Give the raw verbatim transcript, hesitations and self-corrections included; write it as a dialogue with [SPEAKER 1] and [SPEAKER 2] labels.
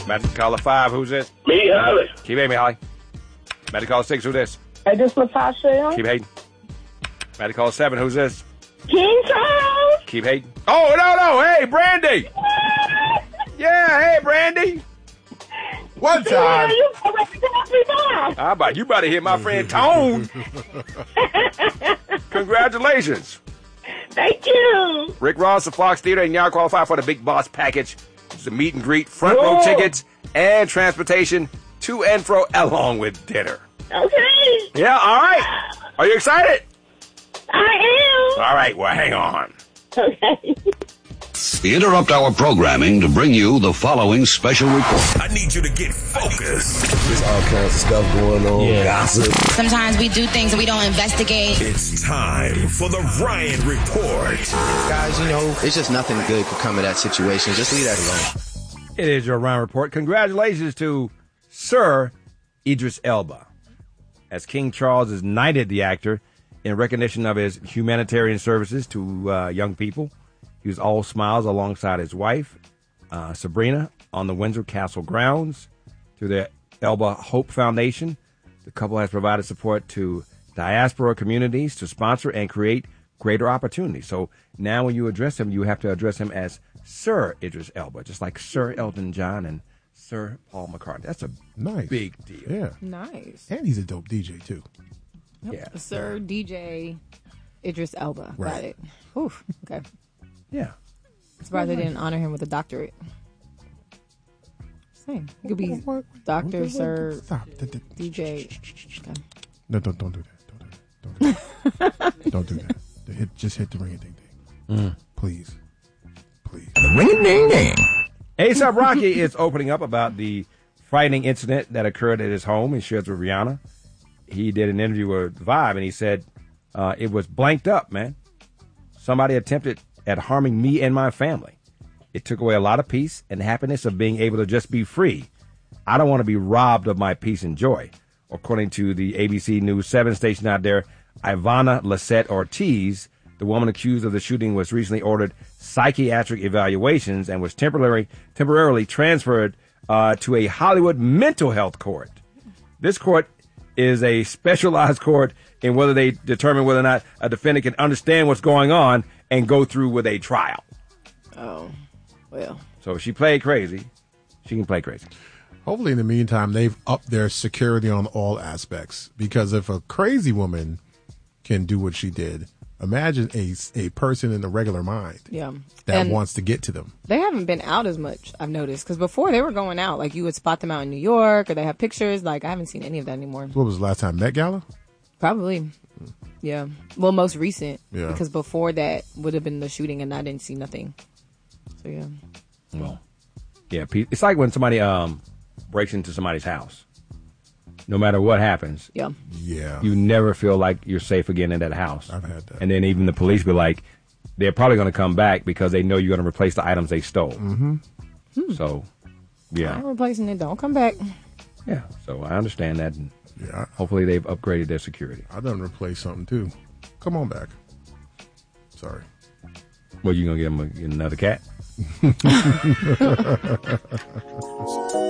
[SPEAKER 1] Magic caller five, who's this?
[SPEAKER 2] Me, Holly.
[SPEAKER 1] Keep hating me, Holly. Magic caller six, who's this?
[SPEAKER 3] Is this Latasha?
[SPEAKER 1] Keep hating. Magic caller seven, who's this?
[SPEAKER 3] King Charles.
[SPEAKER 1] Keep hating. Oh, no, no. Hey, Brandy. Yeah, hey, Brandy.
[SPEAKER 4] One time.
[SPEAKER 3] You already got me back.
[SPEAKER 1] How about you about to hit my friend Tone? Congratulations.
[SPEAKER 3] Thank you.
[SPEAKER 1] Rick Ross of Fox Theater, and y'all qualify for the Big Boss package. It's a meet and greet, front row tickets, and transportation to and fro, along with dinner.
[SPEAKER 3] Okay.
[SPEAKER 1] Yeah, all right. Are you excited?
[SPEAKER 3] I
[SPEAKER 1] All right, well, hang on.
[SPEAKER 3] am. Okay.
[SPEAKER 5] We interrupt our programming to bring you the following special report.
[SPEAKER 6] I need you to get focused.
[SPEAKER 7] There's all kinds of stuff going on.
[SPEAKER 8] Yeah.
[SPEAKER 7] Gossip.
[SPEAKER 9] Sometimes we do things and we don't investigate.
[SPEAKER 6] It's time for the Ryan Report.
[SPEAKER 10] Guys, you know, it's just nothing good could come of that situation. Just leave that alone.
[SPEAKER 1] It is your Ryan Report. Congratulations to Sir Idris Elba, as King Charles has knighted the actor in recognition of his humanitarian services to uh, young people. He was all smiles alongside his wife, uh, Sabrina, on the Windsor Castle grounds. Through the Elba Hope Foundation, the couple has provided support to diaspora communities to sponsor and create greater opportunities. So now when you address him, you have to address him as Sir Idris Elba, just like Sir Elton John and Sir Paul McCartney. That's a
[SPEAKER 4] Nice.
[SPEAKER 1] big deal.
[SPEAKER 4] Yeah.
[SPEAKER 8] Nice.
[SPEAKER 4] And he's a dope D J, too.
[SPEAKER 1] Yeah.
[SPEAKER 8] Sir D J Idris Elba. Got
[SPEAKER 4] Right.
[SPEAKER 8] it. Whew. Okay.
[SPEAKER 1] Yeah.
[SPEAKER 8] I'm surprised they didn't honor him with a doctorate. Same. It could be
[SPEAKER 4] What- what-
[SPEAKER 8] Doctor
[SPEAKER 4] what-
[SPEAKER 8] Sir
[SPEAKER 4] Stop.
[SPEAKER 8] D J. Okay.
[SPEAKER 4] No, don't, don't do that. Don't do that. Don't do that. Don't do that. Hit, just hit the ring a ding ding. Please. Please.
[SPEAKER 6] Ring ding ding.
[SPEAKER 1] A$AP Rocky is opening up about the frightening incident that occurred at his home in shares with Rihanna. He did an interview with Vibe, and he said uh, it was blanked up, man. Somebody attempted at harming me and my family. It took away a lot of peace and happiness of being able to just be free. I don't want to be robbed of my peace and joy. According to the A B C News seven station out there, Ivana Lissette Ortiz, the woman accused of the shooting, was recently ordered psychiatric evaluations and was temporarily temporarily transferred uh, to a Hollywood mental health court. This court is a specialized court in whether they determine whether or not a defendant can understand what's going on and go through with a trial.
[SPEAKER 8] Oh, well.
[SPEAKER 1] So if she played crazy, she can play crazy.
[SPEAKER 4] Hopefully, in the meantime, they've upped their security on all aspects. Because if a crazy woman can do what she did, imagine a, a person in the regular mind
[SPEAKER 8] Yeah.
[SPEAKER 4] that
[SPEAKER 8] And
[SPEAKER 4] wants to get to them.
[SPEAKER 8] they haven't been out as much, I've noticed. Because before they were going out. Like you would spot them out in New York or they have pictures. Like I haven't seen any of that anymore.
[SPEAKER 4] What was the last time? Met Gala?
[SPEAKER 8] Probably. Yeah. Well, most recent.
[SPEAKER 4] Yeah.
[SPEAKER 8] Because before that would have been the shooting and I didn't see nothing. So, yeah.
[SPEAKER 1] Well, yeah, pe- it's like when somebody um breaks into somebody's house. No matter what happens,
[SPEAKER 8] Yeah.
[SPEAKER 4] Yeah.
[SPEAKER 1] you never feel like you're safe again in that house.
[SPEAKER 4] I've had that.
[SPEAKER 1] And then even the police be like, they're probably going to come back because they know you're going to replace the items they stole. Mm-hmm. So, yeah.
[SPEAKER 8] I'm replacing it. Don't come back.
[SPEAKER 1] Yeah, so I understand that. And
[SPEAKER 4] Yeah.
[SPEAKER 1] hopefully they've upgraded their security.
[SPEAKER 4] I done replaced something, too. Come on back. Sorry.
[SPEAKER 1] Well, you going to get them a, another cat?